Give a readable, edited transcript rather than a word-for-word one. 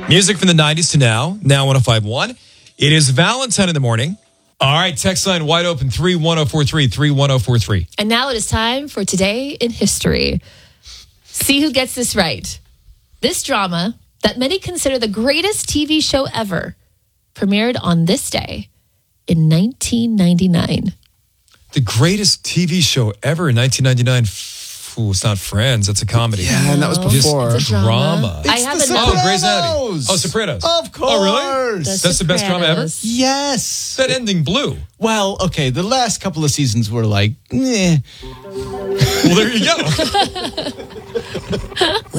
Music from the 90s to now 105.1. It is Valentine in the morning. All right, text line wide open, 31043, 31043. And now it is time for Today in History. See who gets this right. This drama, that many consider the greatest TV show ever, premiered on this day in 1999. The greatest TV show ever in 1999. Ooh, it's not Friends. That's a comedy. Yeah, and that was before. It's a drama. Drama. I have Oh, Grey's Anatomy. Oh, Sopranos. Of course. Oh, really? That's the best drama ever? Yes. That ending blew. Well, okay, the last couple of seasons were like, Well, there you go.